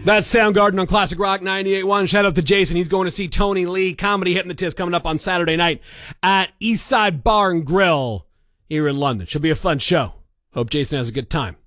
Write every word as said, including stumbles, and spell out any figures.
That's Soundgarden on Classic Rock ninety-eight point one. Shout out to Jason. He's going to see Tony Lee comedy hitting the tits coming up on Saturday night at Eastside Bar and Grill here in London. Should be a fun show. Hope Jason has a good time.